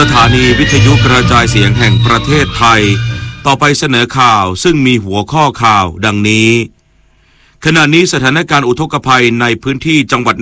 ถานีวิทยุกระจายเสียงแห่งประเทศไทยต่อไปเสนอข่าวซึ่งมีหัวข้อข่าวดังนี้ขณะนี้สถานการณ์อุทกภัยในพื้นที่จังหวัด